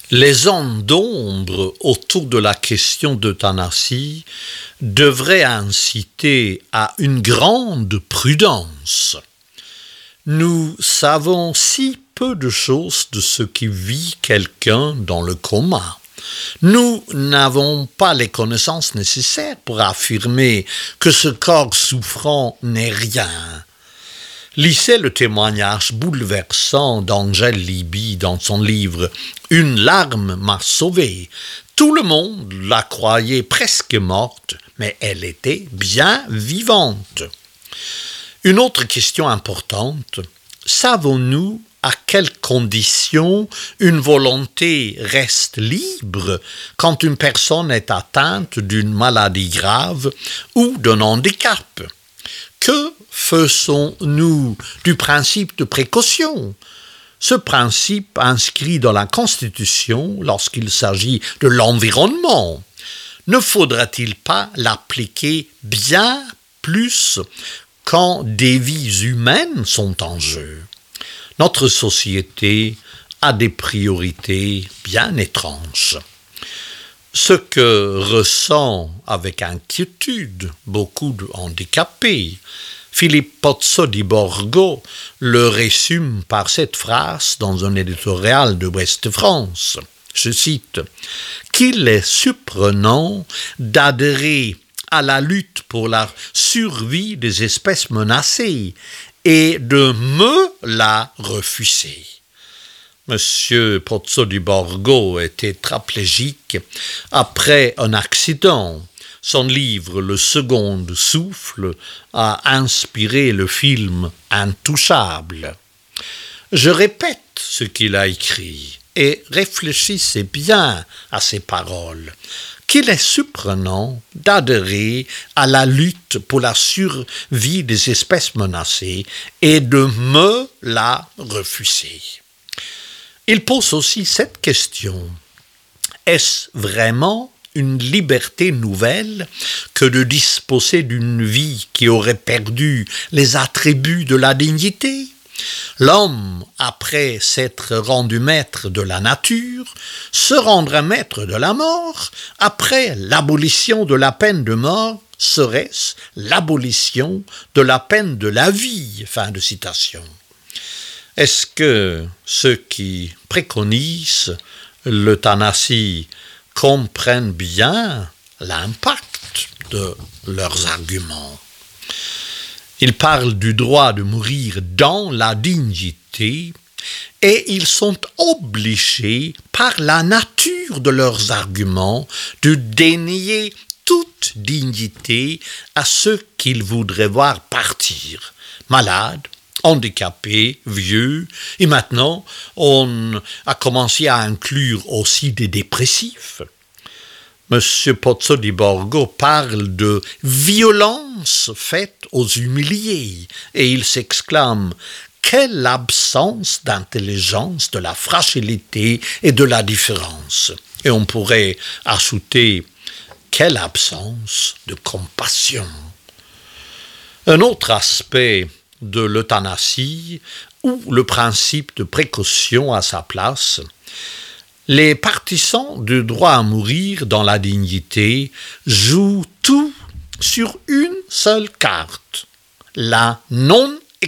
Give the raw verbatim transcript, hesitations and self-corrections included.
Les zones d'ombre autour de la question d'euthanasie devraient inciter à une grande prudence. Nous savons si peu de choses de ce qui vit quelqu'un dans le coma. Nous n'avons pas les connaissances nécessaires pour affirmer que ce corps souffrant n'est rien. Lisez le témoignage bouleversant d'Angèle Libby dans son livre « Une larme m'a sauvé ». Tout le monde la croyait presque morte, mais elle était bien vivante. Une autre question importante, savons-nous à quelles conditions une volonté reste libre quand une personne est atteinte d'une maladie grave ou d'un handicap? Que faisons-nous du principe de précaution? Ce principe inscrit dans la Constitution lorsqu'il s'agit de l'environnement. Ne faudra-t-il pas l'appliquer bien plus quand des vies humaines sont en jeu? Notre société a des priorités bien étranges. Ce que ressent avec inquiétude beaucoup de handicapés, Philippe Pozzo di Borgo le résume par cette phrase dans un éditorial de Ouest France. Je cite « Qu'il est surprenant d'adhérer à la lutte pour la survie des espèces menacées et de me la refuser. » Monsieur Pozzo di Borgo était tétraplégique après un accident. Son livre « Le second souffle » a inspiré le film « Intouchable ». Je répète ce qu'il a écrit et réfléchissez bien à ces paroles. Qu'il est surprenant d'adhérer à la lutte pour la survie des espèces menacées et de me la refuser. Il pose aussi cette question. Est-ce vraiment une liberté nouvelle que de disposer d'une vie qui aurait perdu les attributs de la dignité? L'homme, après s'être rendu maître de la nature, se rendra maître de la mort. Après l'abolition de la peine de mort, serait-ce l'abolition de la peine de la vie? Fin de citation. Est-ce que ceux qui préconisent l'euthanasie comprennent bien l'impact de leurs arguments? Ils parlent du droit de mourir dans la dignité et ils sont obligés par la nature de leurs arguments de dénier toute dignité à ceux qu'ils voudraient voir partir, malades, handicapés, vieux, et maintenant on a commencé à inclure aussi des dépressifs. Monsieur Pozzo di Borgo parle de violence faite aux humiliés et il s'exclame « Quelle absence d'intelligence, de la fragilité et de la différence !» Et on pourrait ajouter « Quelle absence de compassion !» Un autre aspect de l'euthanasie où le principe de précaution a sa place. Les partisans du droit à mourir dans la dignité jouent tout sur une seule carte, la non